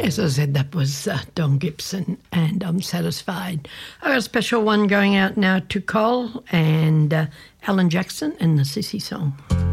Yes, as I said, that was Don Gibson, and I'm Satisfied. I got a special one going out now to Cole and Alan Jackson and the Sissy Song.